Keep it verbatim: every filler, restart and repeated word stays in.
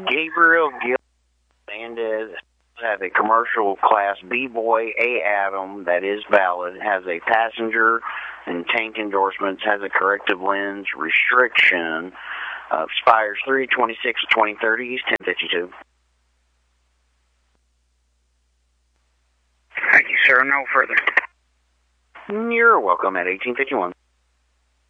Gabriel Gil Hernandez has a commercial class B-Boy A Atom that is valid, has a passenger and tank endorsements, has a corrective lens restriction, uh, expires three twenty-six twenty thirty, he's ten fifty-two. Thank you, sir. No further. You're welcome at eighteen fifty-one.